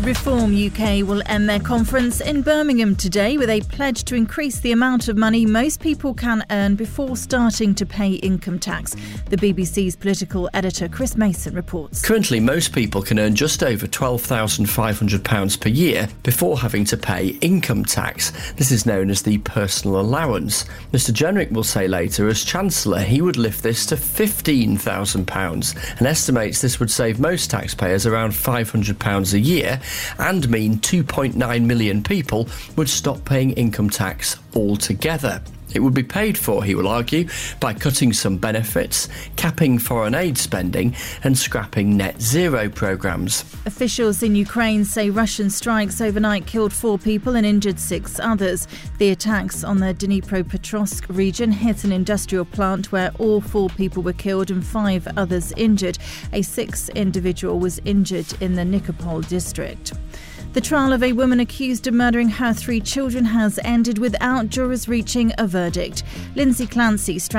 Reform UK will end their conference in Birmingham today with a pledge to increase the amount of money most people can earn before starting to pay income tax. The BBC's political editor Chris Mason reports. Currently, most people can earn just over £12,500 per year before having to pay income tax. This is known as the personal allowance. Mr Jenrick will say later, as Chancellor, he would lift this to £15,000 and estimates this would save most taxpayers around £500 a year and mean 2.9 million people would stop paying income tax altogether. It would be paid for, he will argue, by cutting some benefits, capping foreign aid spending and scrapping net zero programmes. Officials in Ukraine say Russian strikes overnight killed 4 people and injured 6 others. The attacks on the Dnipropetrovsk region hit an industrial plant where all 4 people were killed and 5 others injured. A 6th individual was injured in the Nikopol district. The trial of a woman accused of murdering her 3 children has ended without jurors reaching a verdict. Lindsay Clancy